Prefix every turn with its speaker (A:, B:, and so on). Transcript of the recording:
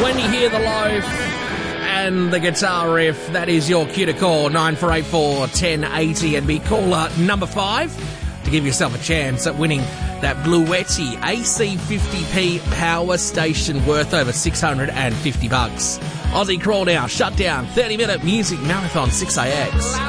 A: When you hear the loaf and the guitar riff, that is your cue to call 9484 1080 and be caller number 5 to give yourself a chance at winning that Bluetti AC50P power station worth over $650. Aussie Crawl now, shut down, 30-minute music marathon 6AX.